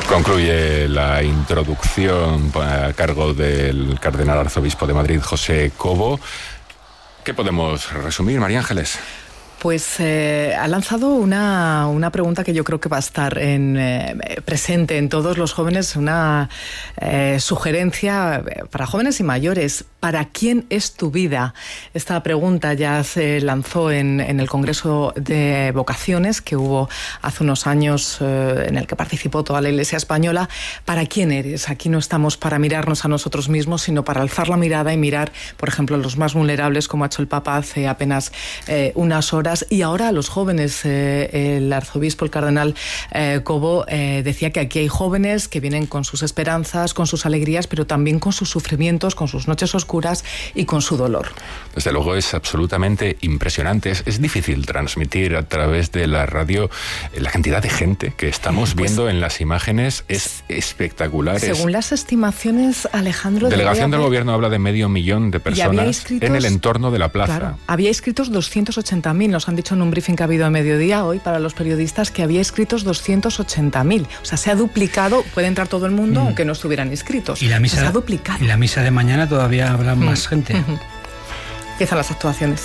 Concluye la introducción a cargo del cardenal arzobispo de Madrid, José Cobo. ¿Qué podemos resumir, María Ángeles? Pues ha lanzado una pregunta que yo creo que va a estar presente en todos los jóvenes, una sugerencia para jóvenes y mayores. ¿Para quién es tu vida? Esta pregunta ya se lanzó en el Congreso de Vocaciones que hubo hace unos años, en el que participó toda la Iglesia española. ¿Para quién eres? Aquí no estamos para mirarnos a nosotros mismos, sino para alzar la mirada y mirar, por ejemplo, a los más vulnerables, como ha hecho el Papa hace apenas unas horas. Y ahora a los jóvenes, el arzobispo, el cardenal Cobo, decía que aquí hay jóvenes que vienen con sus esperanzas, con sus alegrías, pero también con sus sufrimientos, con sus noches oscuras y con su dolor. Desde luego es absolutamente impresionante. Es difícil transmitir a través de la radio la cantidad de gente que estamos viendo en las imágenes. Es espectacular. Según las estimaciones, Alejandro... Delegación del Gobierno habla de 500.000 de personas en el entorno de la plaza. Claro, había inscritos 280.000. Nos han dicho en un briefing que ha habido a mediodía hoy para los periodistas que había inscritos 280.000. O sea, se ha duplicado. Puede entrar todo el mundo, aunque no estuvieran inscritos. Y la misa, se ha duplicado. Y la misa de mañana todavía habrá más gente. Empiezan las actuaciones.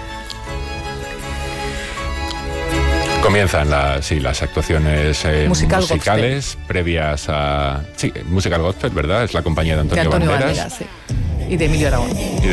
Comienzan las actuaciones musicales previas a... Sí, Musical Gospel, ¿verdad? Es la compañía de Antonio Banderas. Sí. Y de Emilio Aragón.